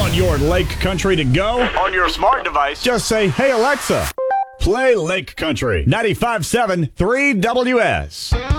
Want your Lake Country to go? On your smart device, Just say, hey, Alexa, play Lake Country 95.7 3WS.